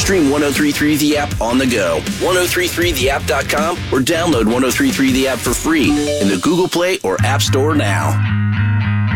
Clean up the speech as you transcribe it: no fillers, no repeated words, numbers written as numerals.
Stream 1033 The App on the go, 1033theapp.com, or download 1033 The App for free in the Google Play or App Store now.